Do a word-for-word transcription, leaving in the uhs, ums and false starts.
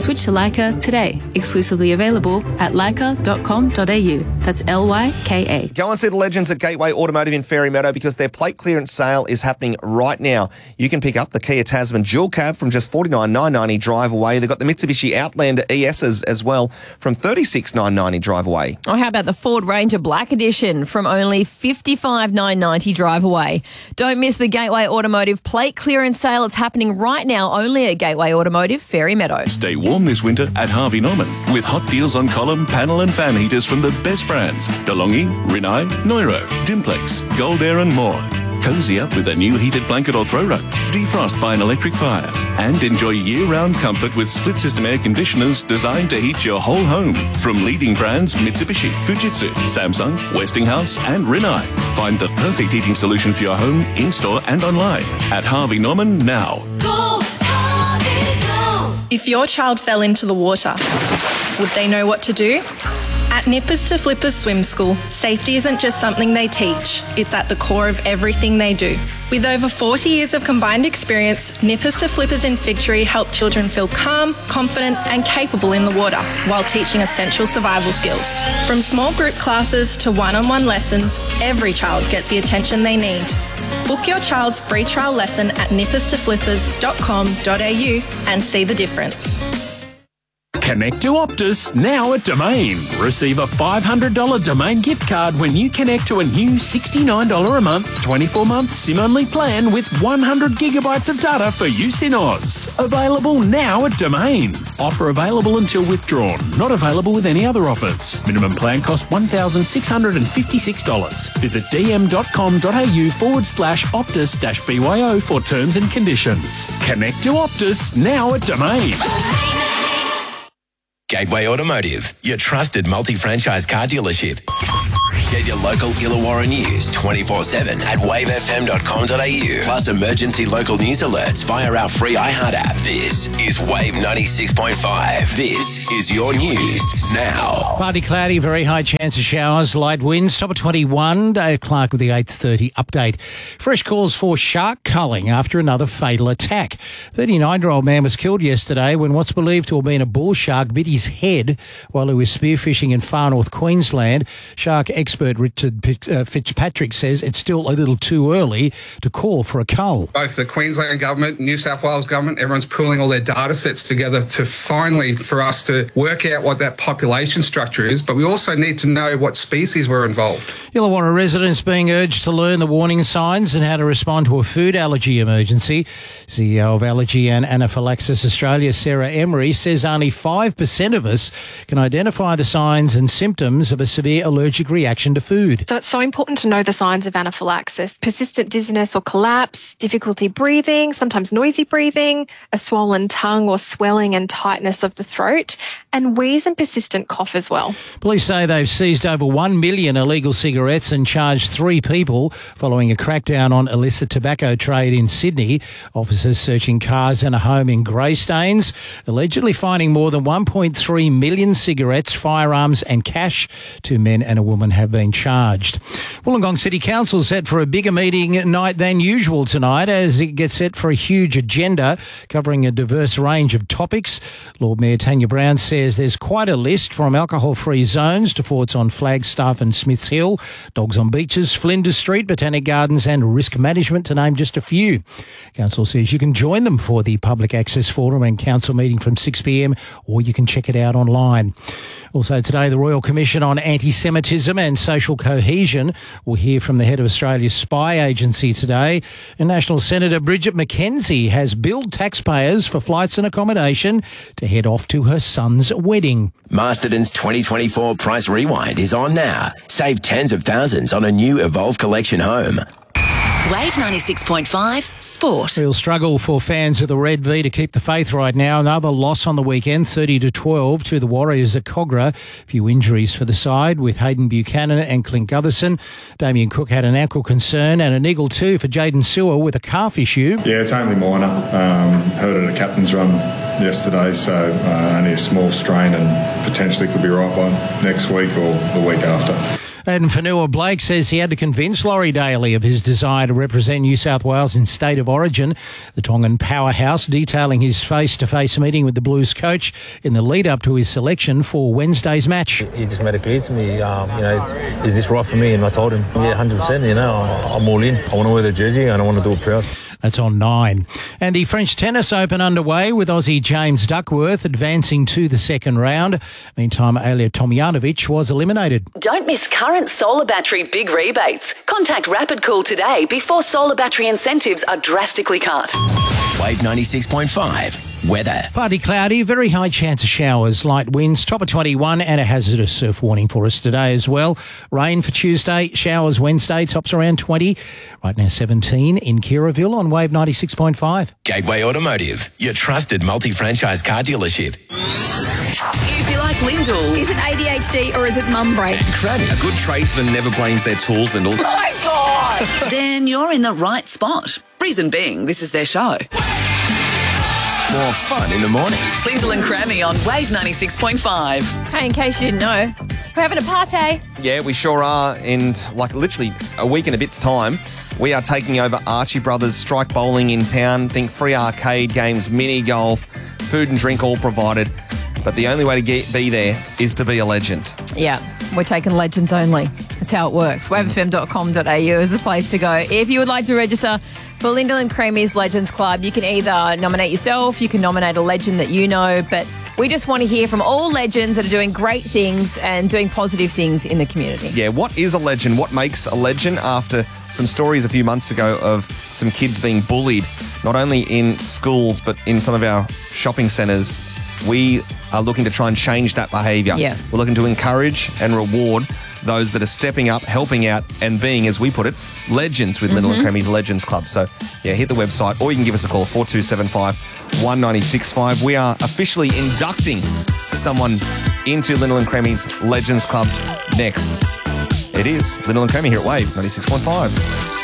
Switch to Leica today. Exclusively available at leica dot com dot a u. That's L Y K A. Go and see the legends at Gateway Automotive in Fairy Meadow because their plate clearance sale is happening right now. You can pick up the Kia Tasman dual cab from just forty-nine thousand nine hundred ninety drive away. They've got the Mitsubishi Outlander E S's as well from thirty-six thousand nine hundred ninety drive away. Or how about the Ford Ranger Black Edition from only fifty-five thousand nine hundred ninety drive away? Don't miss the Gateway Automotive plate clearance sale. It's happening right now only at Gateway Automotive, Fairy Meadow. Stay warm this winter at Harvey Norman with hot deals on column, panel and fan heaters from the best brands. DeLonghi, Rinnai, Neuro, Dimplex, Gold Air and more. Cozy up with a new heated blanket or throw rug. Defrost by an electric fire. And enjoy year-round comfort with split-system air conditioners designed to heat your whole home. From leading brands Mitsubishi, Fujitsu, Samsung, Westinghouse and Rinnai. Find the perfect heating solution for your home, in-store and online at Harvey Norman now. Go, Harvey, go. If your child fell into the water, would they know what to do? At Nippers to Flippers Swim School, safety isn't just something they teach, it's at the core of everything they do. With over forty years of combined experience, Nippers to Flippers in Fig Tree help children feel calm, confident and capable in the water while teaching essential survival skills. From small group classes to one-on-one lessons, every child gets the attention they need. Book your child's free trial lesson at nippers to flippers dot com dot a u and see the difference. Connect to Optus now at Domain. Receive a five hundred dollars Domain gift card when you connect to a new sixty-nine dollars a month, twenty-four month SIM-only plan with one hundred gigabytes of data for use in Oz. Available now at Domain. Offer available until withdrawn. Not available with any other offers. Minimum plan cost one thousand six hundred fifty-six dollars. Visit dm.com.au forward slash Optus dash B Y O for terms and conditions. Connect to Optus now at Domain. Gateway Automotive, your trusted multi-franchise car dealership. Get your local Illawarra news twenty-four seven at wave f m dot com dot a u. Plus emergency local news alerts via our free iHeart app. This is Wave ninety-six point five. This is your news now. Partly cloudy, very high chance of showers, light winds, top of twenty-one. Dave Clark with the eight thirty update. Fresh calls for shark culling after another fatal attack. thirty-nine-year-old man was killed yesterday when what's believed to have been a bull shark bit his head while he was spearfishing in far north Queensland. Shark expert Richard Fitzpatrick says it's still a little too early to call for a cull. Both the Queensland government, New South Wales government, everyone's pooling all their data sets together to finally, for us to work out what that population structure is, but we also need to know what species were involved. Illawarra residents being urged to learn the warning signs and how to respond to a food allergy emergency. C E O of Allergy and Anaphylaxis Australia, Sarah Emery, says only five percent of us can identify the signs and symptoms of a severe allergic reaction to food. So it's so important to know the signs of anaphylaxis: persistent dizziness or collapse, difficulty breathing, sometimes noisy breathing, a swollen tongue or swelling and tightness of the throat, and wheeze and persistent cough as well. Police say they've seized over one million illegal cigarettes and charged three people following a crackdown on illicit tobacco trade in Sydney. Officers searching cars and a home in Greystanes, allegedly finding more than one point three million cigarettes, firearms and cash. Two men and a woman have been charged. Wollongong City Council set for a bigger meeting night than usual tonight as it gets set for a huge agenda covering a diverse range of topics. Lord Mayor Tanya Brown says there's quite a list, from alcohol-free zones to forts on Flagstaff and Smiths Hill, dogs on beaches, Flinders Street, Botanic Gardens and risk management, to name just a few. Council says you can join them for the Public Access Forum and Council meeting from six p m or you can check it out online. Also today, the Royal Commission on Anti-Semitism and Social Cohesion will hear from the head of Australia's spy agency today. And National Senator Bridget McKenzie has billed taxpayers for flights and accommodation to head off to her son's wedding. Masterton's twenty twenty-four Price Rewind is on now. Save tens of thousands on a new Evolve Collection home. Wave ninety-six point five Sport. Real struggle for fans of the Red V to keep the faith right now. Another loss on the weekend, thirty to twelve to the Warriors at Cogra. A few injuries for the side with Hayden Buchanan and Clint Gutherson. Damien Cook had an ankle concern and an eagle too for Jaden Sewer with a calf issue. Yeah, it's only minor. Um, heard at a captain's run yesterday, so uh, only a small strain and potentially could be right by next week or the week after. And Fanua Blake says he had to convince Laurie Daly of his desire to represent New South Wales in State of Origin. The Tongan powerhouse detailing his face-to-face meeting with the Blues coach in the lead-up to his selection for Wednesday's match. He just made it clear to me, um, you know, is this right for me? And I told him, yeah, one hundred percent, you know, I'm all in. I want to wear the jersey and I want to do it proud. That's on nine. And the French Tennis Open underway with Aussie James Duckworth advancing to the second round. Meantime, Alia Tomjanovic was eliminated. Don't miss current solar battery big rebates. Contact Rapid Cool today before solar battery incentives are drastically cut. Wave ninety-six point five. Weather. Partly cloudy, very high chance of showers, light winds, top of twenty-one, and a hazardous surf warning for us today as well. Rain for Tuesday, showers Wednesday, tops around twenty. Right now seventeen in Kirraville on Wave ninety-six point five. Gateway Automotive, your trusted multi-franchise car dealership. If you like Lyndall, is it A D H D or is it mum break? And Cranny. A good tradesman never blames their tools, Lyndall. My God! Then you're in the right spot. Reason being, this is their show. More fun in the morning. Lyndall and Crammy on Wave ninety-six point five. Hey, in case you didn't know, we're having a party. Yeah, we sure are. And like literally a week and a bit's time, we are taking over Archie Brothers Strike Bowling in town. Think free arcade games, mini golf, food and drink all provided. But the only way to get, be there is to be a legend. Yeah, we're taking legends only. That's how it works. wave f m dot com dot a u is the place to go. If you would like to register for Lyndall and Creamy's Legends Club, you can either nominate yourself, you can nominate a legend that you know, but we just want to hear from all legends that are doing great things and doing positive things in the community. Yeah, what is a legend? What makes a legend? After some stories a few months ago of some kids being bullied, not only in schools, but in some of our shopping centres, we are looking to try and change that behaviour. Yeah. We're looking to encourage and reward those that are stepping up, helping out, and being, as we put it, legends with Lyndall Mm-hmm. and Creamy's Legends Club. So, yeah, hit the website, or you can give us a call, four two seven five, one nine six five. We are officially inducting someone into Lyndall and Creamy's Legends Club next. It is Lyndall and Creamy here at Wave ninety-six point five.